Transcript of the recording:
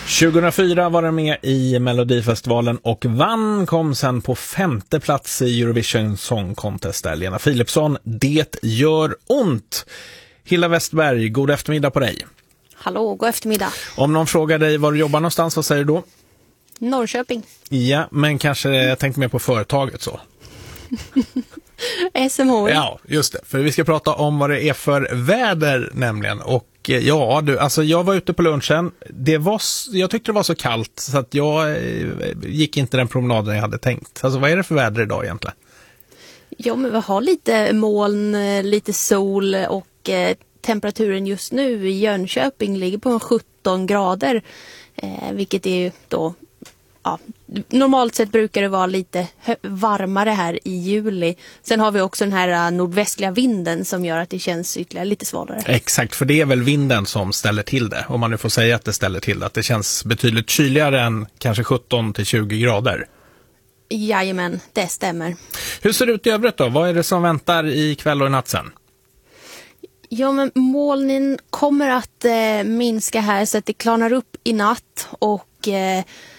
2004 var den med i Melodifestivalen och vann, kom sen på 5:e plats i Eurovision Song Contest där Lena Philipsson, Det gör ont. Hilla Westberg, god eftermiddag på dig. Hallå, god eftermiddag. Om någon frågar dig var du jobbar någonstans, vad säger du då? Norrköping. Ja, men kanske jag tänkte mer på företaget så. SMH. Ja, just det. För vi ska prata om vad det är för väder nämligen. Och ja, alltså jag var ute på lunchen. Jag tyckte det var så kallt så att jag gick inte den promenaden jag hade tänkt. Alltså vad är det för väder idag egentligen? Ja, men vi har lite moln, lite sol och temperaturen just nu i Jönköping ligger på 17 grader. Vilket är ju då... Ja, normalt sett brukar det vara lite varmare här i juli. Sen har vi också den här nordvästliga vinden som gör att det känns ytterligare lite svalare. Exakt, för det är väl vinden som ställer till det. Om man nu får säga att det ställer till det. Att det känns betydligt kyligare än kanske 17-20 grader. Jajamän, det stämmer. Hur ser det ut i övrigt då? Vad är det som väntar i kväll och i natt sen? Ja, men molnen kommer att minska här så att det klarnar upp i natt och